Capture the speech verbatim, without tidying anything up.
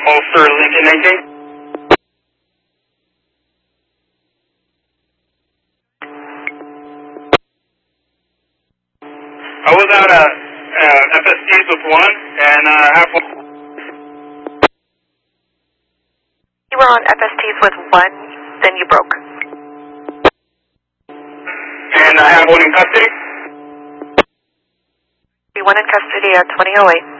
Holster Lincoln nineteen. I was out at uh, F S Ts with one and uh, half one. You were on F S Ts with one, then you broke. And I have one in custody. You one in custody at twenty oh eight.